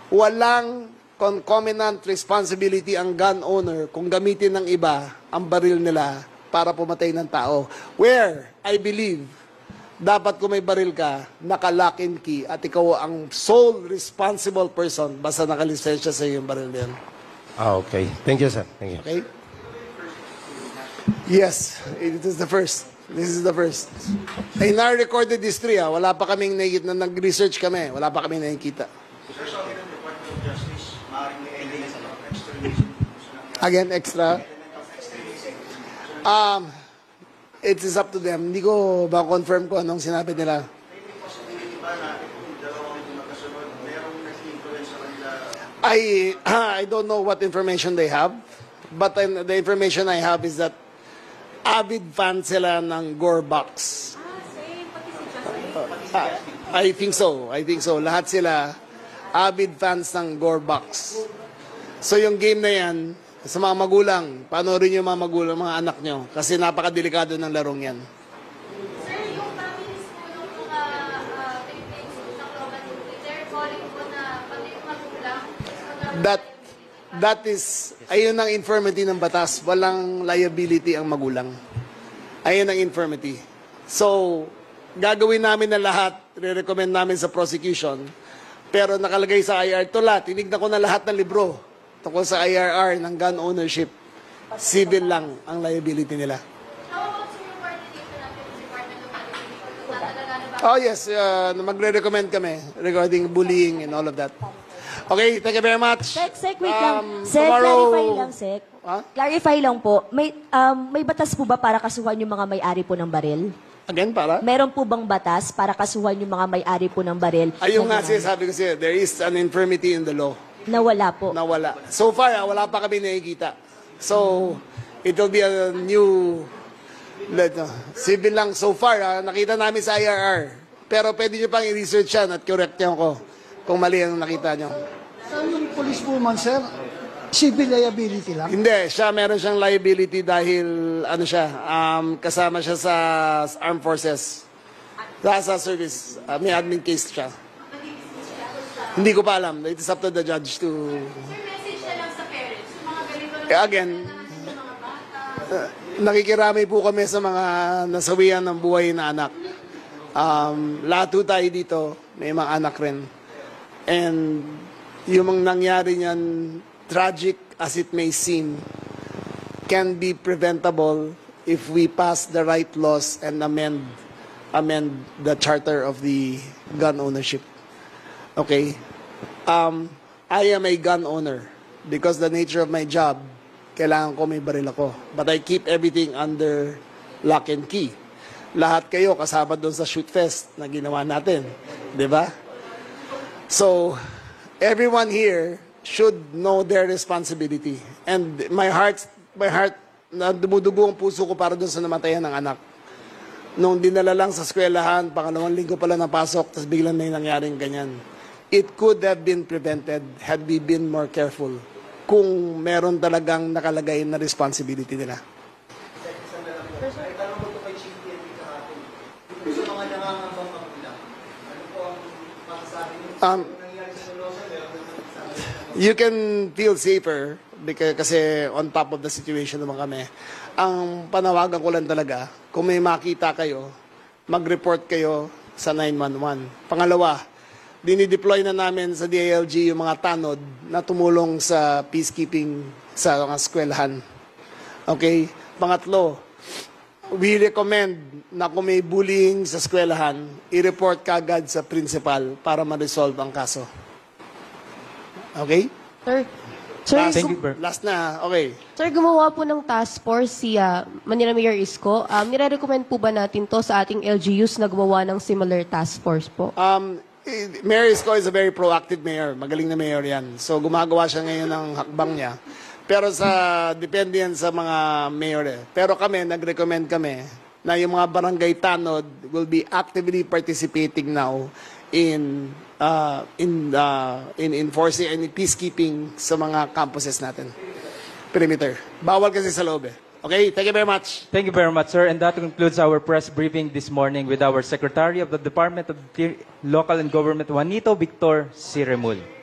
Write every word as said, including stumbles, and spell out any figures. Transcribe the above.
walang concomitant responsibility ang gun owner kung gamitin ng iba ang baril nila para pumatay ng tao. Where, I believe, dapat kung may baril ka, naka-lock and key at ikaw ang sole responsible person basta nakalisensya sa iyo yung baril na yun. Ah, okay. Thank you, sir. Thank you. Okay? Yes, it is the first. This is the first. In our recorded history, ah, wala pa kaming nakikita, na nag-research kami, wala pa kaming nakikita. Again, extra. Um, it is up to them. Hindi ko ba confirm ko anong sinabi nila. I I don't know what information they have, but the information I have is that avid fan sila ng Gore Box. Uh, I think so. I think so. Lahat sila avid fans ng Gore Box. So yung game na yan, sa mga magulang, panoorin nyo mga magulang, mga anak nyo, kasi napakadelikado ng larong yan. Sir, yung families po ng mga uh, Philippines ng Logan, they're calling po na pati yung magulang. That, that is, ayun ang infirmity ng batas. Walang liability ang magulang. Ayun ang infirmity. So, gagawin namin na lahat, re-recommend namin sa prosecution, pero nakalagay sa I R, ito lahat, tinignan ko na lahat ng libro tungkol sa I R R ng gun ownership. Civil lang ang liability nila. How about sir yung coordination ng Philippines Department of Education? Tatalaga na ba? Oh yes, uh, magre-recommend kami regarding bullying and all of that. Okay, thank you very much. Sek, Sek, wait lang. Um, Sek, tomorrow- clarify lang, Sek. Ha? Clarify lang po. May, um, may batas po ba para kasuhan yung mga may-ari po ng baril? Again, para? Meron po bang batas para kasuhan yung mga may-ari po ng baril? Ayun nga na, siya, sabi ko siya, there is an infirmity in the law. na wala po. Na wala. So far, ah, wala pa kami nakikita. So, it will be a new, let, uh, civil lang. So far, ah, nakita namin sa I R R. Pero pwede nyo pang i-research yan at correct nyo ko kung mali ang nakita nyo. So, yung policewoman, sir, civil liability lang? Hindi, siya meron siyang liability dahil ano siya, um, kasama siya sa armed forces. Sa, sa service, uh, may admin case siya. Hindi ko pa alam. It is up to the judge to... Sir, message na lang sa parents. Yung mga ganito lang Eh, again, sa mga bata. uh, nakikirami po kami sa mga nasawian ng buhay na anak. Um, lahat po tayo dito, may mga anak rin. And yung mga nangyari niyan, tragic as it may seem, can be preventable if we pass the right laws and amend amend the charter of the gun ownership. Okay? Um, I am a gun owner because the nature of my job, kailangan ko may baril ako. But I keep everything under lock and key. Lahat kayo kasama doon sa shoot fest na ginawa natin. Di ba? So, everyone here should know their responsibility. And my heart, my heart, na dumudugo ang puso ko para doon sa namatayan ng anak. Nung dinala lang sa eskwelahan, pangalawang linggo pala napasok, tapos biglang may nangyaring ganyan. It could have been prevented had we been more careful kung meron talagang nakalagay na responsibility nila. Um, you can feel safer because, kasi on top of the situation naman kami. Ang panawagan ko lang talaga, kung may makita kayo, mag-report kayo sa nine one one. Pangalawa, dinideploy na namin sa D I L G yung mga tanod na tumulong sa peacekeeping sa mga eskwelahan. Okay? Pangatlo, we recommend na kung may bullying sa eskwelahan, i-report kagad sa principal para ma-resolve ang kaso. Okay? Sir, sir, Last, Thank you, Bert. last na, okay. sir, gumawa po ng task force si ah, Manila Mayor Isko. Um, nire-recommend po ba natin to sa ating L G Us na gumawa ng similar task force po? Um, eh, Mayor Isko is a very proactive mayor. Magaling na mayor yan. So, gumagawa siya ngayon ng hakbang niya. Pero sa, depende yan sa mga mayor eh. Pero kami, nag-recommend kami na yung mga barangay tanod will be actively participating now in uh, in uh, in enforcing and peacekeeping sa mga campuses natin. Perimeter. Bawal kasi sa loob eh. Okay, thank you very much. Thank you very much, sir. And that concludes our press briefing this morning with our Secretary of the Department of Local and Government, Juanito Victor Siremul.